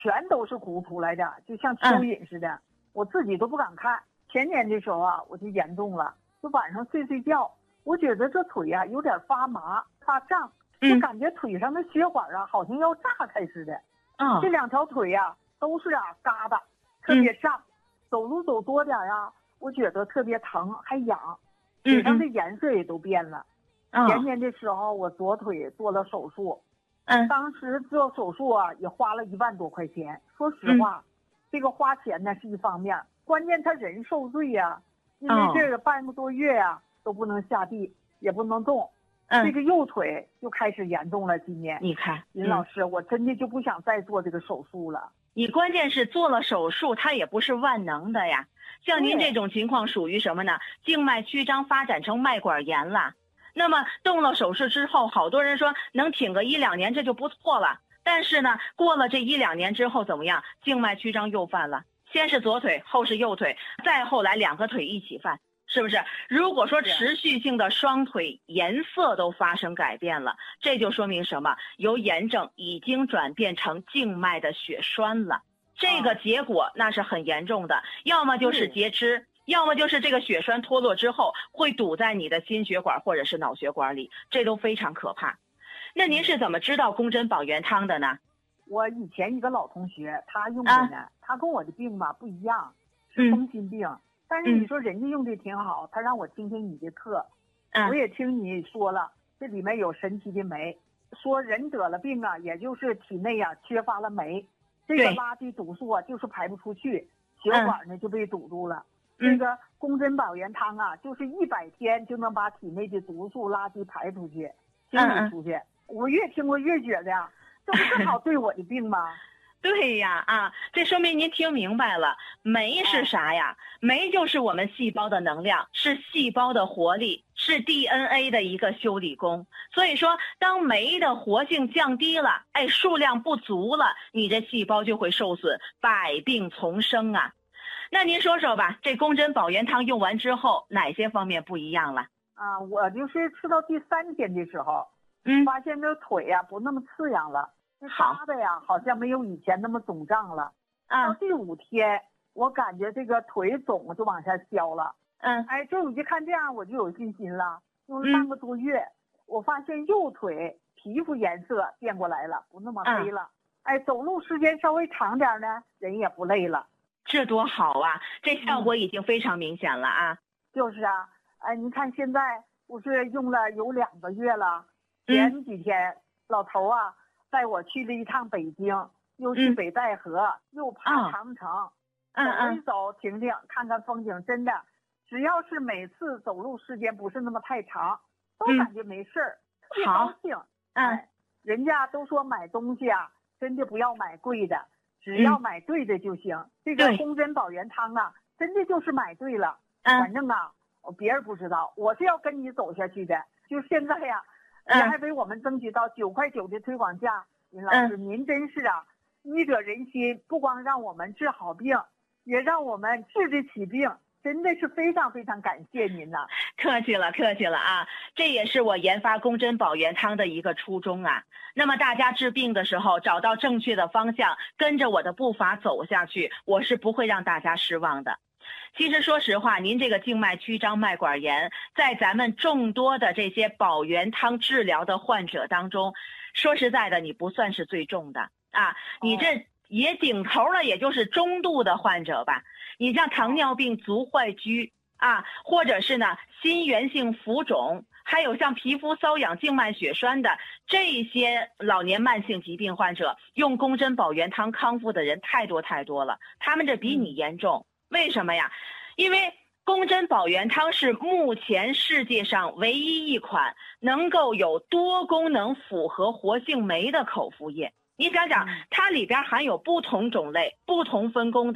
全都是鼓出来的，就像蚯蚓似的，我自己都不敢看。前年的时候啊，我就严重了，就晚上睡觉，我觉得这腿啊有点发麻发胀，就感觉腿上的血管啊好像要炸开似的。这两条腿啊都是啊疙瘩，特别胀，走路走多点啊，我觉得特别疼还痒，腿上的颜色也都变了。前年的时候我左腿做了手术，当时做手术啊也花了1万多块钱。说实话，这个花钱呢是一方面，关键他人受罪呀，因为这个半个多月呀都不能下地，也不能动。这个右腿就开始严重了。今年你看林老师，我真的就不想再做这个手术了。 你关键是做了手术，它也不是万能的呀。像您这种情况属于什么呢？静脉曲张发展成脉管炎了。那么动了手术之后，好多人说能挺个1、2年这就不错了。但是呢，过了这1、2年之后怎么样？静脉曲张又犯了，先是左腿，后是右腿，再后来2个腿一起犯。是不是？如果说持续性的双腿颜色都发生改变了，这就说明什么？由炎症已经转变成静脉的血栓了。这个结果那是很严重的，要么就是截肢，要么就是这个血栓脱落之后会堵在你的心血管或者是脑血管里，这都非常可怕。那您是怎么知道宫针保元汤的呢？ 我以前一个老同学他用的呢，他跟我的病吧不一样，是风心病。但是你说人家用的挺好，他让我听听你的课，我也听你说了，这里面有神奇的酶，说人得了病啊，也就是体内啊缺乏了酶，这个垃圾毒素啊就是排不出去，血管呢就被堵住了。这个宫针保元汤啊，就是100天就能把体内的毒素垃圾排出去，清理出去。我越听我越觉得这不正好对我的病吗？ 对呀，这说明您听明白了。酶是啥呀？酶就是我们细胞的能量，是细胞的活力，是 DNA 的一个修理工。所以说，当酶的活性降低了，数量不足了，你这细胞就会受损，百病丛生啊。那您说说吧，这宫针保元汤用完之后，哪些方面不一样了？ 我就是吃到第3天的时候，发现这腿呀不那么刺痒了。这疙瘩呀，好像没有以前那么肿胀了。到第5天，我感觉这个腿肿就往下消了。这我就看这样，我就有信心了。用了半个多月，我发现右腿皮肤颜色变过来了，不那么黑了。走路时间稍微长点呢，人也不累了。 这多好啊！这效果已经非常明显了啊。 就是啊，你看现在不是用了有2个月了。前几天老头啊带我去了一趟北京，又去北戴河，又爬长城，走一走停停看看风景。真的，只要是每次走路时间不是那么太长，都感觉没事儿，特别高兴。人家都说买东西啊，真的不要买贵的，只要买对的就行。这个宫针保元汤啊，真的就是买对了。反正啊，别人不知道，我是要跟你走下去的。就现在呀，也还为我们争取到9块9的推广价。林老师，您真是啊，医者仁心，不光让我们治好病，也让我们治得起病，真的是非常非常感谢您呐。 客气了，客气了啊！这也是我研发宫针保元汤的一个初衷啊。那么大家治病的时候，找到正确的方向，跟着我的步伐走下去，我是不会让大家失望的。其实说实话，您这个静脉曲张脉管炎，在咱们众多的这些保元汤治疗的患者当中，说实在的，你不算是最重的啊，你这也顶头了，也就是中度的患者吧。你像糖尿病足坏疽啊，或者是呢心源性浮肿，还有像皮肤瘙痒、静脉血栓的这些老年慢性疾病患者，用宫针保元汤康复的人太多太多了，他们这比你严重。为什么呀？因为宫针保元汤是目前世界上唯一一款能够有多功能复合活性酶的口服液。你想想，它里边含有不同种类、不同分工的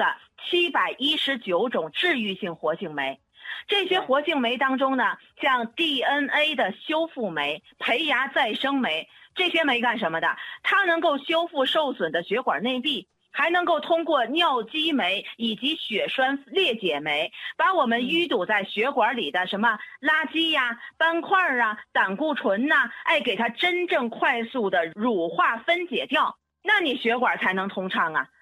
719种治愈性活性酶。这些活性酶当中呢，像 DNA 的修复酶、培芽再生酶，这些酶干什么的？它能够修复受损的血管内壁，还能够通过尿激酶以及血栓裂解酶，把我们淤堵在血管里的什么垃圾呀、斑块啊、胆固醇呐，给它真正快速的乳化分解掉，那你血管才能通畅啊。